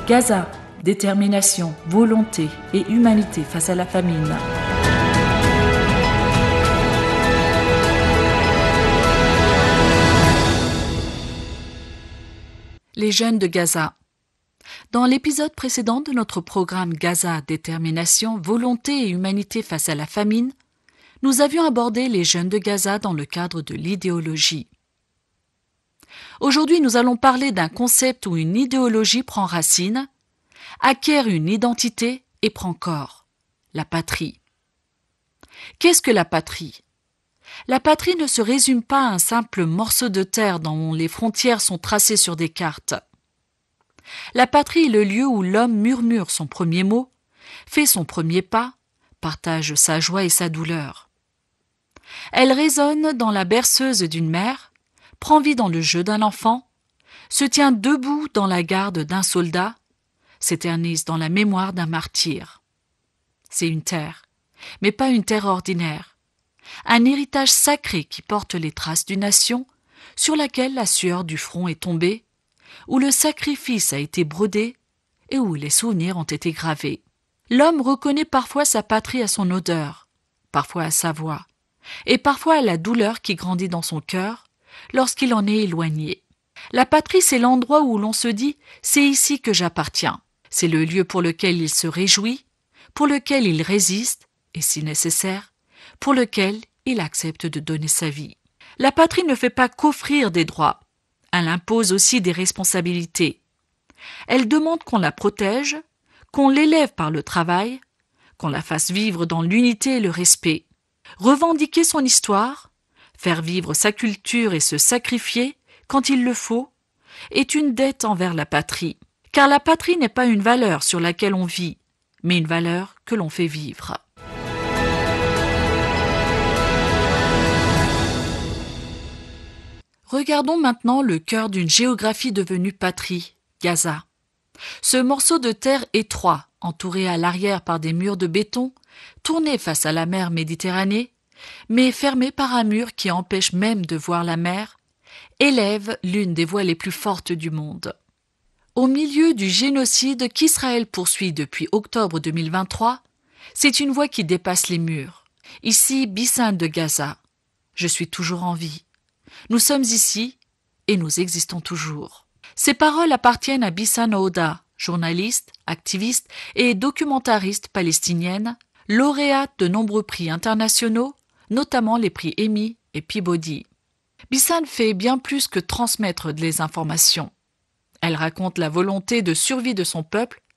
Gaza, détermination, volonté et humanité face à la famine. Les jeunes de Gaza. Dans l'épisode précédent de notre programme Gaza, détermination, volonté et humanité face à la famine, nous avions abordé les jeunes de Gaza dans le cadre de l'idéologie. Aujourd'hui, nous allons parler d'un concept où une idéologie prend racine, acquiert une identité et prend corps, la patrie. Qu'est-ce que la patrie ? La patrie ne se résume pas à un simple morceau de terre dont les frontières sont tracées sur des cartes. La patrie est le lieu où l'homme murmure son premier mot, fait son premier pas, partage sa joie et sa douleur. Elle résonne dans la berceuse d'une mère, prend vie dans le jeu d'un enfant, se tient debout dans la garde d'un soldat, s'éternise dans la mémoire d'un martyr. C'est une terre, mais pas une terre ordinaire. Un héritage sacré qui porte les traces d'une nation sur laquelle la sueur du front est tombée, où le sacrifice a été brodé et où les souvenirs ont été gravés. L'homme reconnaît parfois sa patrie à son odeur, parfois à sa voix, et parfois à la douleur qui grandit dans son cœur lorsqu'il en est éloigné. La patrie, c'est l'endroit où l'on se dit « c'est ici que j'appartiens ». C'est le lieu pour lequel il se réjouit, pour lequel il résiste, et si nécessaire, pour lequel il accepte de donner sa vie. La patrie ne fait pas qu'offrir des droits, elle impose aussi des responsabilités. Elle demande qu'on la protège, qu'on l'élève par le travail, qu'on la fasse vivre dans l'unité et le respect. Revendiquer son histoire, faire vivre sa culture et se sacrifier, quand il le faut, est une dette envers la patrie. Car la patrie n'est pas une valeur sur laquelle on vit, mais une valeur que l'on fait vivre. Regardons maintenant le cœur d'une géographie devenue patrie, Gaza. Ce morceau de terre étroit, entouré à l'arrière par des murs de béton, tourné face à la mer Méditerranée, mais fermé par un mur qui empêche même de voir la mer, élève l'une des voix les plus fortes du monde. Au milieu du génocide qu'Israël poursuit depuis octobre 2023, c'est une voix qui dépasse les murs. Ici, Bissane de Gaza. Je suis toujours en vie. Nous sommes ici et nous existons toujours. Ces paroles appartiennent à Bissane Ouda, journaliste, activiste et documentariste palestinienne, lauréate de nombreux prix internationaux, notamment les prix Emmy et Peabody. Bissane fait bien plus que transmettre les informations. Elle raconte la volonté de survie de son peuple